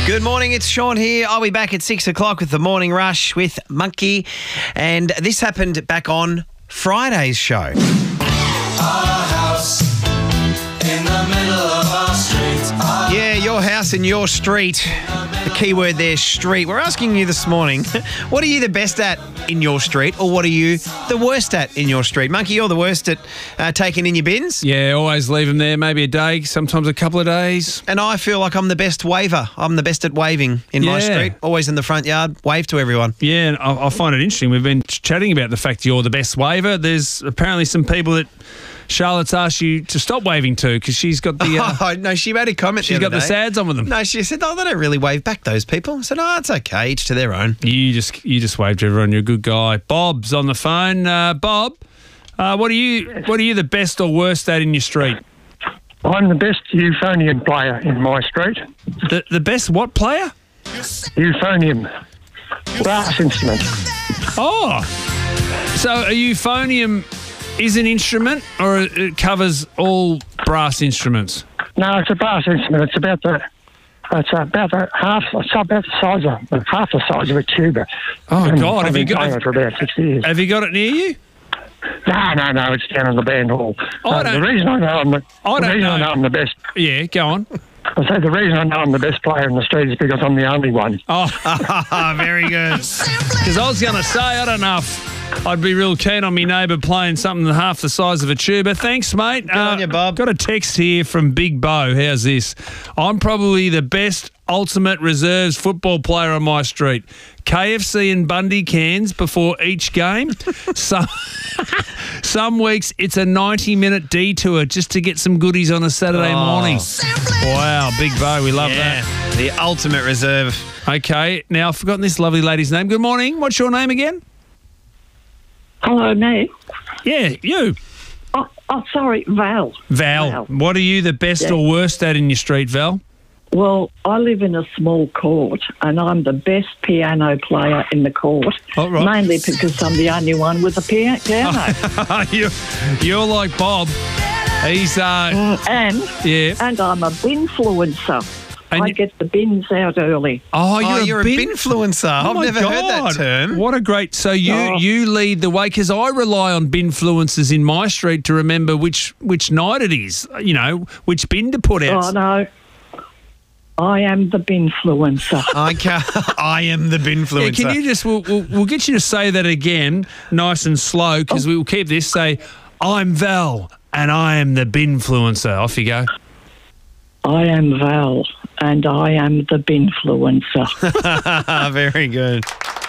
Good morning, it's Sean here. I'll be back at 6 o'clock with the Morning Rush with Monkey. And this happened back on Friday's show. Our house in the middle of our street. Yeah, your house in your street. The key word there, street. We're asking you this morning, what are you the best at in your street, or what are you the worst at in your street? Monkey, you're the worst at taking in your bins. Yeah, always leave them there, maybe a day, sometimes a couple of days. And I feel like I'm the best waver. I'm the best at waving in my street. Always in the front yard, wave to everyone. Yeah, and I find it interesting. We've been chatting about the fact you're the best waver. There's apparently some people that Charlotte's asked you to stop waving to because she's got the... no, she made a comment. She's got the sads on with them. No, she said, they don't really wave back, those people. I said, it's okay, each to their own. You just wave to everyone. You're a good guy. Bob's on the phone. Bob, what are you the best or worst at in your street? I'm the best euphonium player in my street. The best what player? Euphonium. Brass instrument. Oh, so a euphonium is an instrument, or it covers all brass instruments? No, it's a brass instrument. It's about the half the size of a tuba. Oh God! I've been playing it for about 60 years. Have you got it near you? No. It's down in the band hall. I reason I know I'm the best. Yeah, go on. I say the reason I know I'm the best player in the street is because I'm the only one. Oh, very good. Because I was going to say, I don't know if I'd be real keen on me neighbour playing something half the size of a tuba. Thanks, mate. Good on you, Bob. Got a text here from Big Bo. How's this? I'm probably the best ultimate reserves football player on my street. KFC and Bundy cans before each game. Some weeks it's a 90-minute detour just to get some goodies on a Saturday morning. Wow, Big Bo, we love that. The ultimate reserve. Okay, now I've forgotten this lovely lady's name. Good morning. What's your name again? Hello, me. Yeah, you. Oh, sorry, Val. Val. What are you the best or worst at in your street, Val? Well, I live in a small court and I'm the best piano player in the court, mainly because I'm the only one with a piano. You're like Bob. He's... and I'm a binfluencer. I get the bins out early. Oh, you're a binfluencer. I've never heard that term. What a great... So you lead the way, because I rely on binfluencers in my street to remember which night it is, which bin to put out. Oh, no. I am the binfluencer. I am the binfluencer. Yeah, can you just... We'll get you to say that again, nice and slow, because we will keep this. Say, I'm Val, and I am the binfluencer. Off you go. I am Val, and I am the binfluencer. Very good.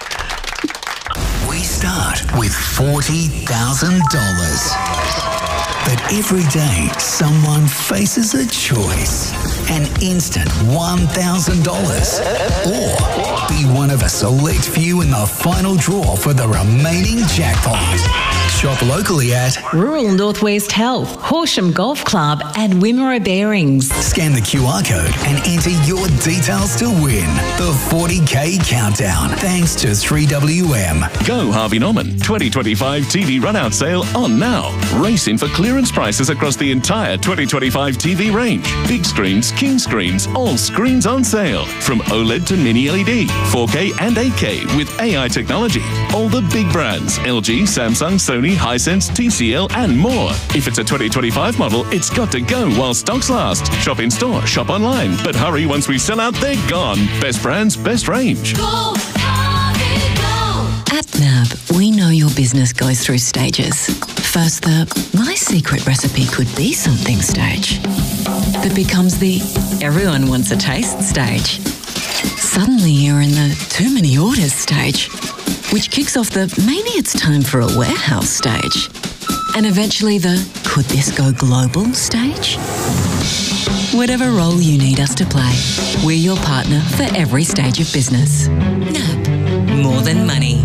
We start with $40,000. But every day, someone faces a choice. An instant $1,000. Or be one of a select few in the final draw for the remaining jackpot. Shop locally at Rural Northwest Health, Horsham Golf Club and Wimmera Bearings. Scan the QR code and enter your details to win the 40K Countdown. Thanks to 3WM. Go Harvey Norman 2025 TV run-out sale on now. Race in for clearance prices across the entire 2025 TV range. Big screens, king screens, all screens on sale. From OLED to mini LED, 4K and 8K with AI technology. All the big brands, LG, Samsung, Sony, Hisense, TCL and more. If it's a 2025 model, it's got to go while stocks last. Shop in store, shop online. But hurry, once we sell out, they're gone. Best brands, best range. Go, Harvey, go. At NAB, we know your business goes through stages. First, my secret recipe could be something stage. That becomes the everyone wants a taste stage. Suddenly you're in the too many orders stage, which kicks off the maybe it's time for a warehouse stage. And eventually the could this go global stage? Whatever role you need us to play, we're your partner for every stage of business. NAB, more than money.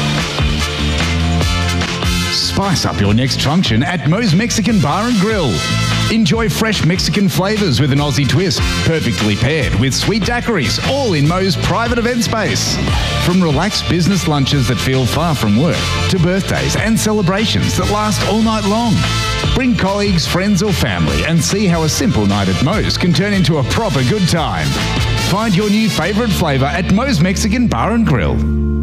Spice up your next function at Moe's Mexican Bar and Grill. Enjoy fresh Mexican flavours with an Aussie twist, perfectly paired with sweet daiquiris, all in Moe's private event space. From relaxed business lunches that feel far from work, to birthdays and celebrations that last all night long. Bring colleagues, friends or family and see how a simple night at Moe's can turn into a proper good time. Find your new favourite flavour at Moe's Mexican Bar and Grill.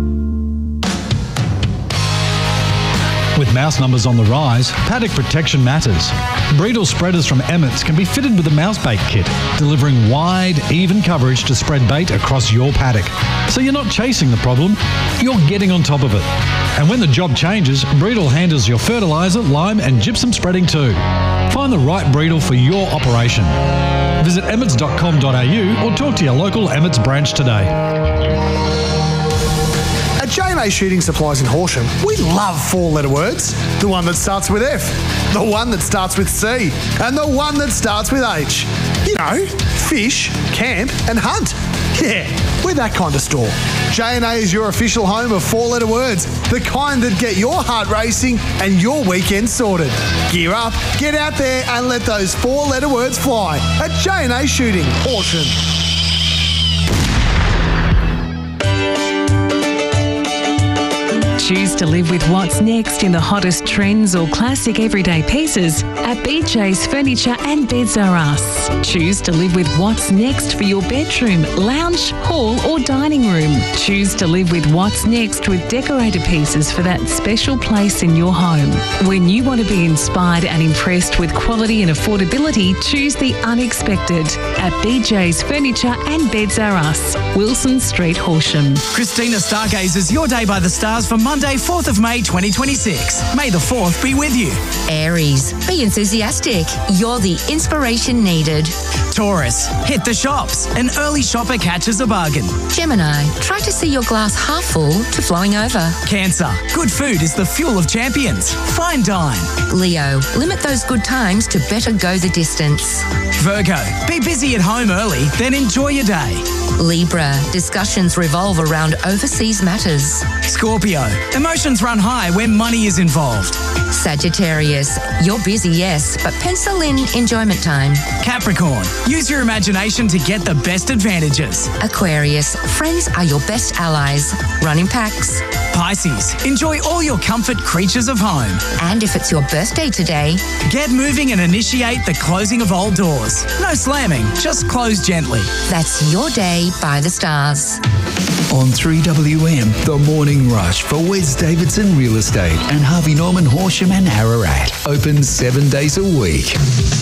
With mouse numbers on the rise, paddock protection matters. Bredal spreaders from Emmett's can be fitted with a mouse bait kit, delivering wide, even coverage to spread bait across your paddock. So you're not chasing the problem, you're getting on top of it. And when the job changes, Bredal handles your fertiliser, lime and gypsum spreading too. Find the right Bredal for your operation. Visit emmets.com.au or talk to your local Emmett's branch today. At J&A Shooting Supplies in Horsham, we love four-letter words. The one that starts with F, the one that starts with C, and the one that starts with H. You know, fish, camp and hunt. Yeah, we're that kind of store. J&A is your official home of four-letter words, the kind that get your heart racing and your weekend sorted. Gear up, get out there and let those four-letter words fly at J&A Shooting, Horsham. Choose to live with what's next in the hottest trends or classic everyday pieces at BJ's Furniture and Beds R Us. Choose to live with what's next for your bedroom, lounge, hall or dining room. Choose to live with what's next with decorated pieces for that special place in your home. When you want to be inspired and impressed with quality and affordability, choose the unexpected at BJ's Furniture and Beds R Us, Wilson Street, Horsham. Christina Stargazers, your day by the stars for Monday, 4th of May 2026. May the 4th be with you. Aries, be enthusiastic. You're the inspiration needed. Taurus, hit the shops. An early shopper catches a bargain. Gemini, try to see your glass half full to flowing over. Cancer, good food is the fuel of champions. Fine dine. Leo, limit those good times to better go the distance. Virgo, be busy at home early, then enjoy your day. Libra, discussions revolve around overseas matters. Scorpio, emotions run high when money is involved. Sagittarius, you're busy, yes, but pencil in enjoyment time. Capricorn, use your imagination to get the best advantages. Aquarius, friends are your best allies. Run in packs. Pisces, enjoy all your comfort creatures of home. And if it's your birthday today, get moving and initiate the closing of old doors. No slamming, just close gently. That's your day by the stars. On 3WM, The Morning Rush for Wes Davidson Real Estate and Harvey Norman Horsham and Ararat. Open 7 days a week.